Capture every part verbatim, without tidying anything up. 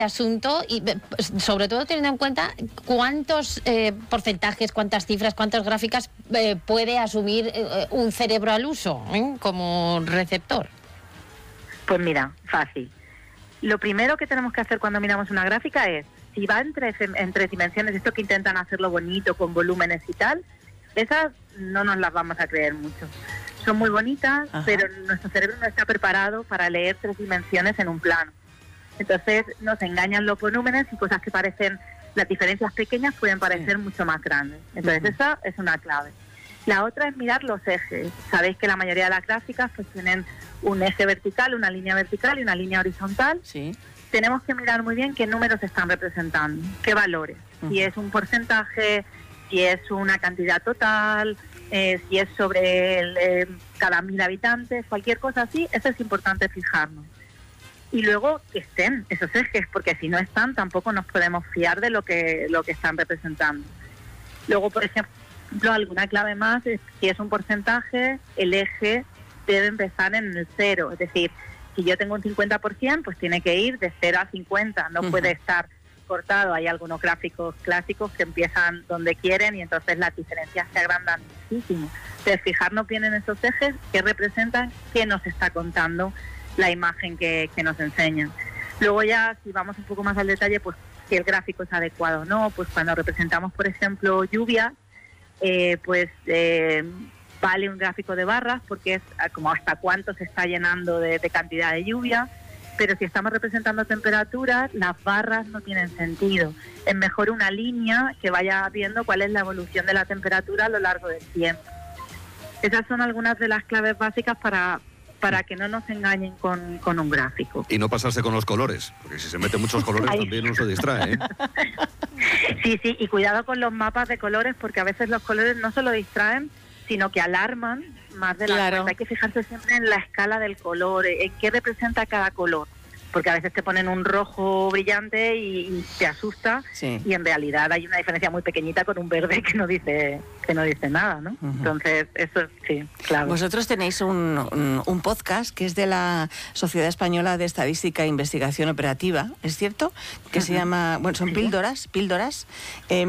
asunto y sobre todo teniendo en cuenta cuántos eh, porcentajes, cuántas cifras, cuántas gráficas eh, puede asumir eh, un cerebro al uso ¿eh? como receptor. Pues mira, fácil. Lo primero que tenemos que hacer cuando miramos una gráfica es, si va en tres, en tres dimensiones, esto que intentan hacerlo bonito con volúmenes y tal, esas no nos las vamos a creer mucho. Son muy bonitas, Ajá. pero nuestro cerebro no está preparado para leer tres dimensiones en un plano. Entonces nos engañan los volúmenes y cosas que parecen, las diferencias pequeñas pueden parecer sí. mucho más grandes. Entonces uh-huh. esa es una clave. La otra es mirar los ejes. Sabéis que la mayoría de las gráficas pues tienen un eje vertical, una línea vertical y una línea horizontal. Sí. Tenemos que mirar muy bien qué números están representando, qué valores. Uh-huh. Si es un porcentaje, si es una cantidad total, eh, si es sobre el, eh, cada mil habitantes, cualquier cosa así, eso es importante fijarnos. Y luego que estén esos ejes, porque si no están tampoco nos podemos fiar de lo que lo que están representando. Luego, por ejemplo, alguna clave más es si es un porcentaje, el eje debe empezar en el cero. Es decir, si yo tengo un cincuenta por ciento, pues tiene que ir de cero a cincuenta, no uh-huh. puede estar cortado. Hay algunos gráficos clásicos que empiezan donde quieren y entonces las diferencias se agrandan muchísimo. Entonces, fijarnos bien en esos ejes que representan qué nos está contando la imagen que, que nos enseñan. Luego ya, si vamos un poco más al detalle, pues si el gráfico es adecuado o no, pues cuando representamos, por ejemplo, lluvia, eh, pues eh, vale un gráfico de barras porque es como hasta cuánto se está llenando de, de cantidad de lluvia, pero si estamos representando temperaturas, las barras no tienen sentido. Es mejor una línea que vaya viendo cuál es la evolución de la temperatura a lo largo del tiempo. Esas son algunas de las claves básicas para para que no nos engañen con, con un gráfico. Y no pasarse con los colores, porque si se meten muchos colores también uno se distrae, ¿eh? Sí, sí, y cuidado con los mapas de colores, porque a veces los colores no solo distraen, sino que alarman más de la claro. cuenta. Hay que fijarse siempre en la escala del color, en qué representa cada color, porque a veces te ponen un rojo brillante y, y te asusta, sí. y en realidad hay una diferencia muy pequeñita con un verde que no dice que no dice nada, ¿no? Uh-huh. Entonces, eso sí, claro. Vosotros tenéis un, un, un podcast que es de la Sociedad Española de Estadística e Investigación Operativa, ¿es cierto? Que uh-huh. se llama, bueno, son píldoras, píldoras. Eh,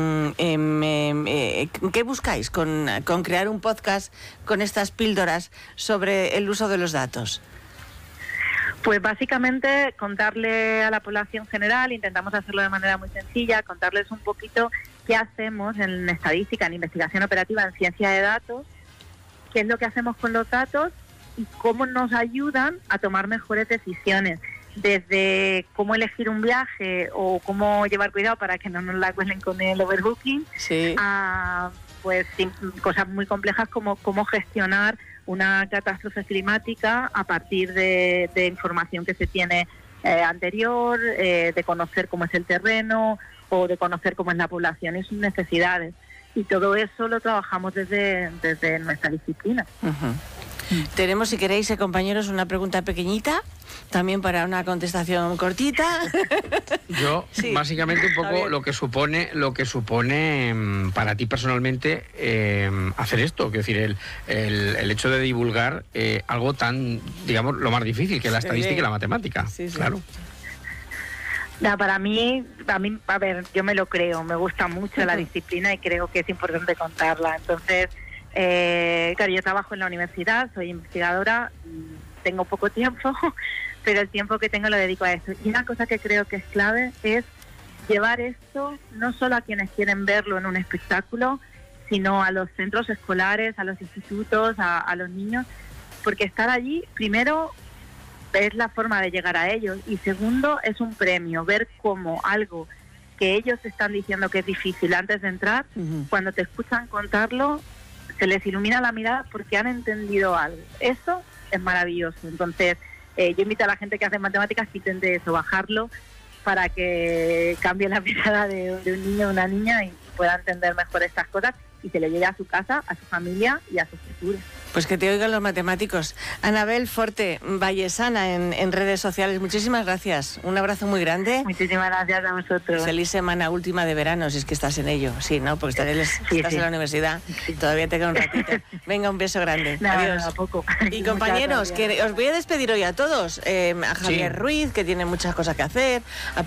eh, eh, ¿Qué buscáis con, con crear un podcast con estas píldoras sobre el uso de los datos? Pues básicamente contarle a la población general, intentamos hacerlo de manera muy sencilla, contarles un poquito qué hacemos en estadística, en investigación operativa, en ciencia de datos, qué es lo que hacemos con los datos y cómo nos ayudan a tomar mejores decisiones, desde cómo elegir un viaje o cómo llevar cuidado para que no nos la cuelen con el overbooking, sí. a pues cosas muy complejas como cómo gestionar una catástrofe climática a partir de, de información que se tiene eh, anterior, eh, de conocer cómo es el terreno o de conocer cómo es la población y sus necesidades. Y todo eso lo trabajamos desde, desde nuestra disciplina. Uh-huh. Tenemos, si queréis, eh, compañeros, una pregunta pequeñita, también para una contestación cortita. Yo, sí. básicamente, un poco lo que supone, lo que supone mmm, para ti personalmente eh, hacer esto, es decir, el, el, el hecho de divulgar eh, algo tan, digamos, lo más difícil, que es la estadística sí. y la matemática. Sí, sí. Claro. No, para mí, a mí, a ver, yo me lo creo, me gusta mucho la disciplina y creo que es importante contarla. Entonces, eh, claro, yo trabajo en la universidad, soy investigadora, tengo poco tiempo, pero el tiempo que tengo lo dedico a esto. Y una cosa que creo que es clave es llevar esto no solo a quienes quieren verlo en un espectáculo, sino a los centros escolares, a los institutos, a, a los niños, porque estar allí, primero, es la forma de llegar a ellos, y segundo, es un premio, ver cómo algo que ellos están diciendo que es difícil antes de entrar, uh-huh. cuando te escuchan contarlo, se les ilumina la mirada porque han entendido algo. Eso es maravilloso. Entonces, eh, yo invito a la gente que hace matemáticas que intente eso, bajarlo, para que cambie la mirada de, de un niño o una niña y pueda entender mejor estas cosas y se le llegue a su casa, a su familia y a su futuro. Pues que te oigan los matemáticos. Anabel Forte, Vallesana en, en redes sociales, muchísimas gracias. Un abrazo muy grande. Muchísimas gracias a vosotros. Feliz semana última de verano, si es que estás en ello. Sí, ¿no? Porque estás, sí, estás sí. en la universidad, sí. Todavía te queda un ratito. Venga, un beso grande. No, adiós. No, a poco. Y compañeros, que os voy a despedir hoy a todos. Eh, a Javier sí. Ruiz, que tiene muchas cosas que hacer. A